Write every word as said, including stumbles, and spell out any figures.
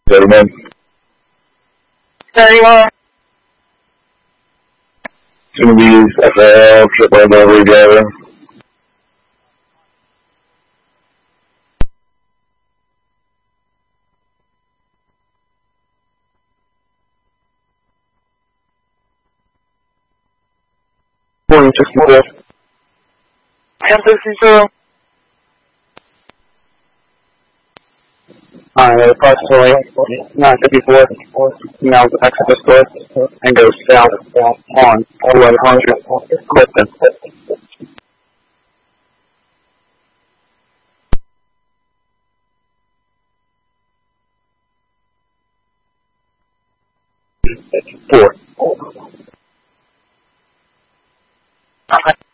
Gentlemen. There you are. It's going to be F L, trip on over together. Morning, sixty-four. ten sixty-two. Uh, approximately nine fifty-four, now exit the store and go south on eleven hundred Clifton. Four. Okay.